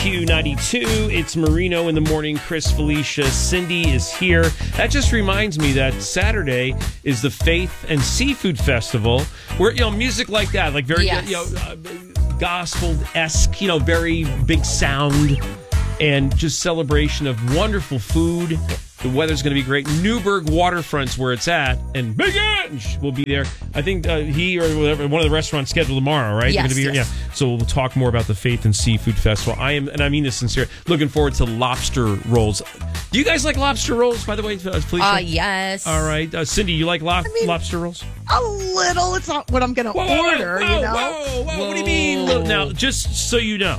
Q92, it's Marino in the morning, Chris, Felicia, Cindy is here. That just reminds me that Saturday is the Faith and Seafood Festival, where, music like that, like very, gospel-esque, very big sound, and just celebration of wonderful food. The weather's going to be great. Newburgh Waterfront's where it's at, and Big Inch will be there. I think he or whatever, one of the restaurants scheduled tomorrow, right? Yes, They're going to be here. Yeah. So we'll talk more about the Faith and Seafood Festival. I am, and I mean this sincerely, looking forward to lobster rolls. Do you guys like lobster rolls, by the way, Felicia? Yes. All right. Cindy, you like lobster rolls? A little. It's not what I'm going to order, Whoa. What do you mean? Now, just so you know,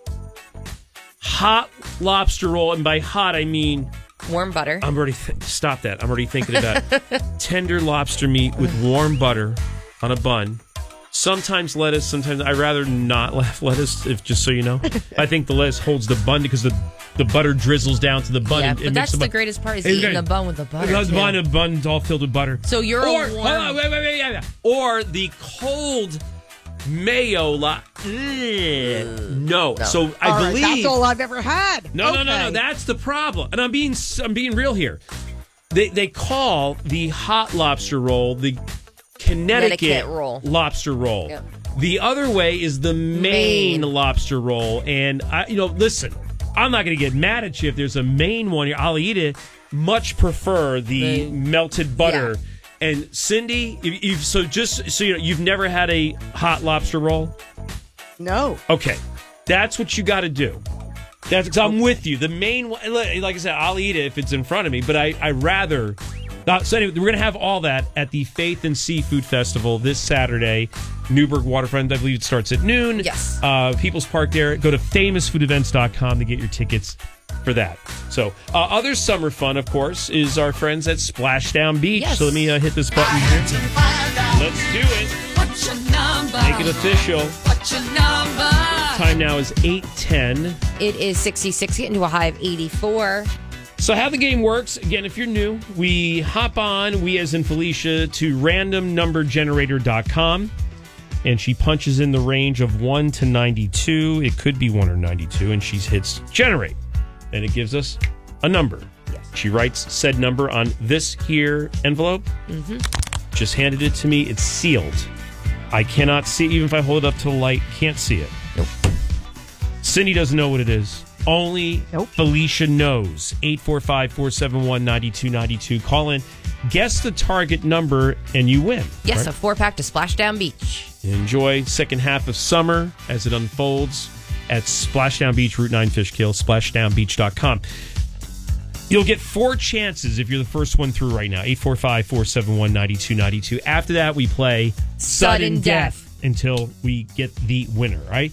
hot lobster roll, and by hot, I mean... warm butter. I'm already stop that. I'm already thinking about tender lobster meat with warm butter on a bun. Sometimes lettuce. Sometimes I'd rather not have lettuce. If just so you know, I think the lettuce holds the bun because the butter drizzles down to the bun. Yeah, and but that's the greatest part is eating the bun with the butter. The bun's all filled with butter. So you're or, a warm. Hold on, wait. Or the cold mayo. No. So I believe that's all I've ever had. No. That's the problem, and I'm being real here. They call the hot lobster roll the Connecticut roll. Lobster roll. Yep. The other way is the Maine lobster roll, and listen, I'm not going to get mad at you if there's a Maine one here. I'll eat it. Much prefer the melted butter. Yeah. And Cindy, you've never had a hot lobster roll? No. Okay, that's what you got to do. That's I'm with you. The main one, like I said, I'll eat it if it's in front of me, but I rather. So anyway, we're going to have all that at the Faith and Seafood Festival this Saturday, Newburgh Waterfront. I believe it starts at noon. Yes. People's Park there. Go to famousfoodevents.com to get your tickets for that. So other summer fun, of course, is our friends at Splashdown Beach. Yes. So let me hit this button here. Let's do it. What's your number? Make it official. What's your number? Time now is 8:10. It is 66, getting to a high of 84. So how the game works, again, if you're new, we hop on, we as in Felicia, to randomnumbergenerator.com, and she punches in the range of 1 to 92. It could be 1 or 92, and she hits generate, and it gives us a number. Yes. She writes said number on this here envelope. Mm-hmm. Just handed it to me. It's sealed. I cannot see, even if I hold it up to the light, can't see it. Nope. Cindy doesn't know what it is. Only Nope. Felicia knows. 845-471-9292. Call in, guess the target number, and you win. Yes, right? a 4-pack to Splashdown Beach. Enjoy second half of summer as it unfolds at Splashdown Beach, Route 9 Fishkill, splashdownbeach.com. You'll get 4 chances if you're the first one through right now. 845-471-9292. After that, we play Sudden Death until we get the winner, right?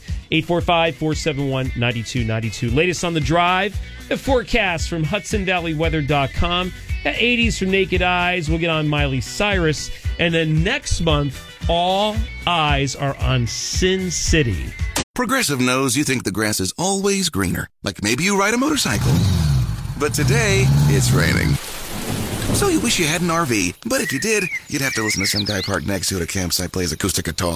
845-471-9292. Latest on the drive, the forecast from HudsonValleyWeather.com. At 80s from Naked Eyes. We'll get on Miley Cyrus. And then next month, all eyes are on Sin City. Progressive knows you think the grass is always greener. Like maybe you ride a motorcycle. But today, it's raining. So you wish you had an RV, but if you did, you'd have to listen to some guy parked next to you at a campsite plays acoustic guitar.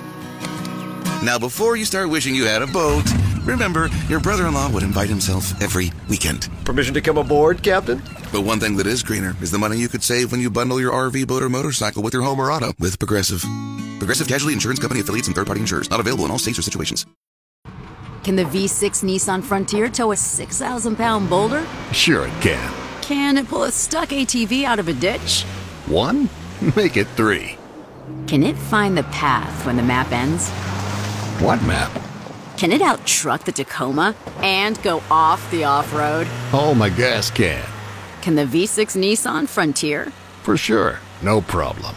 Now, before you start wishing you had a boat, remember, your brother-in-law would invite himself every weekend. Permission to come aboard, Captain? But one thing that is greener is the money you could save when you bundle your RV, boat, or motorcycle with your home or auto with Progressive. Progressive Casualty Insurance Company affiliates and third-party insurers. Not available in all states or situations. Can the V6 Nissan Frontier tow a 6,000-pound boulder? Sure it can. Can it pull a stuck ATV out of a ditch? 1? Make it 3. Can it find the path when the map ends? What map? Can it out-truck the Tacoma and go off the off-road? Oh, my gas can. Can the V6 Nissan Frontier? For sure. No problem.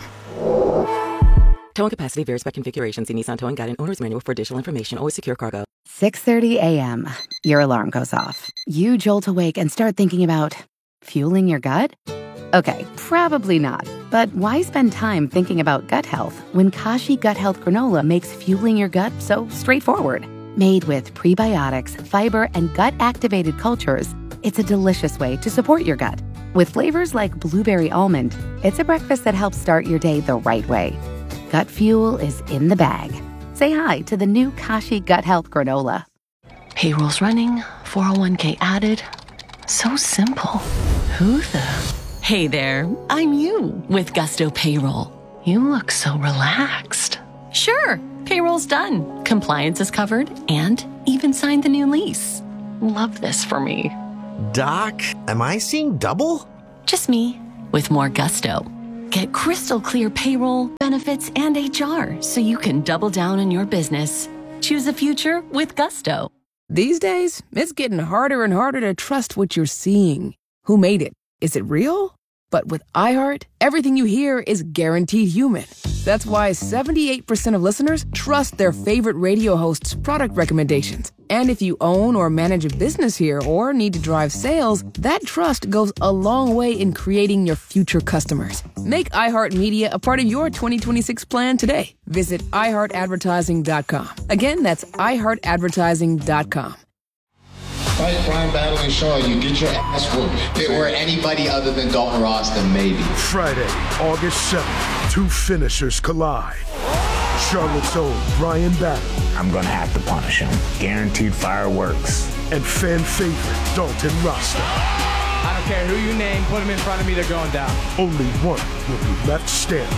Towing capacity varies by configuration. See Nissan Towing Guide and Owner's Manual for additional information. Always secure cargo. 6:30 a.m. Your alarm goes off. You jolt awake and start thinking about fueling your gut? Okay, probably not. But why spend time thinking about gut health when Kashi Gut Health Granola makes fueling your gut so straightforward? Made with prebiotics, fiber, and gut-activated cultures, it's a delicious way to support your gut. With flavors like blueberry almond, it's a breakfast that helps start your day the right way. Gut fuel is in the bag. Say hi to the new Kashi Gut Health Granola. Payroll's running, 401k added. So simple. Who the? Hey there, I'm you with Gusto Payroll. You look so relaxed. Sure, payroll's done. Compliance is covered and even signed the new lease. Love this for me. Doc, am I seeing double? Just me with more gusto. Get crystal clear payroll, benefits, and HR so you can double down on your business. Choose a future with Gusto. These days, it's getting harder and harder to trust what you're seeing. Who made it? Is it real? But with iHeart, everything you hear is guaranteed human. That's why 78% of listeners trust their favorite radio hosts' product recommendations. And if you own or manage a business here or need to drive sales, that trust goes a long way in creating your future customers. Make iHeartMedia a part of your 2026 plan today. Visit iHeartAdvertising.com. Again, that's iHeartAdvertising.com. Fight crime, battling Shaw, you get your ass whooped. If it were anybody other than Dalton Ross, then maybe. Friday, August 7th, two finishers collide. Charlotte's own Brian Battle. I'm gonna have to punish him. Guaranteed fireworks. And fan favorite Dalton Rasta. I don't care who you name, put him in front of me, they're going down. Only one will be left standing.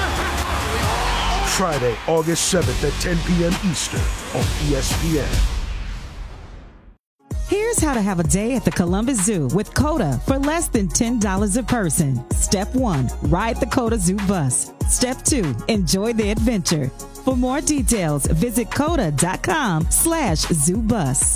Friday, August 7th at 10 p.m. Eastern on ESPN. Here's how to have a day at the Columbus Zoo with COTA for less than $10 a person. Step 1, ride the COTA Zoo bus. Step 2, enjoy the adventure. For more details, visit COTA.com/zoobus.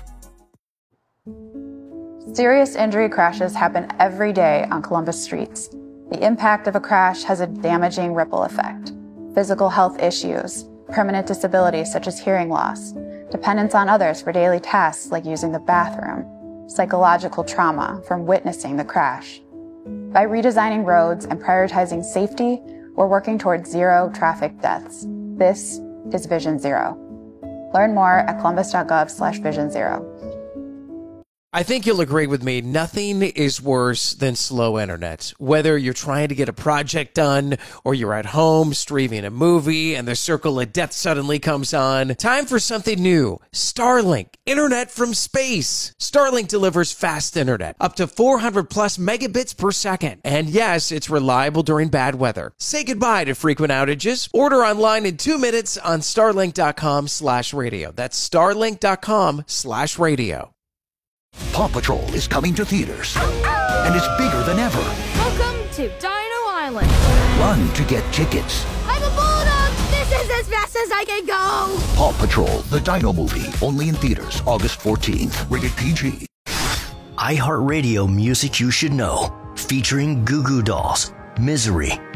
Serious injury crashes happen every day on Columbus streets. The impact of a crash has a damaging ripple effect. Physical health issues, permanent disabilities such as hearing loss, dependence on others for daily tasks like using the bathroom, psychological trauma from witnessing the crash. By redesigning roads and prioritizing safety, we're working towards zero traffic deaths. This is Vision Zero. Learn more at columbus.gov/Vision Zero. I think you'll agree with me, nothing is worse than slow internet. Whether you're trying to get a project done or you're at home streaming a movie and the circle of death suddenly comes on, time for something new. Starlink, internet from space. Starlink delivers fast internet, up to 400 plus megabits per second. And yes, it's reliable during bad weather. Say goodbye to frequent outages. Order online in 2 minutes on starlink.com/radio. That's starlink.com/radio. Paw Patrol is coming to theaters, and it's bigger than ever. Welcome to Dino Island. Run to get tickets. I'm a bulldog. This is as fast as I can go. Paw Patrol, the Dino movie, only in theaters August 14th. Rated PG. iHeartRadio Music You Should Know, featuring Goo Goo Dolls, Misery,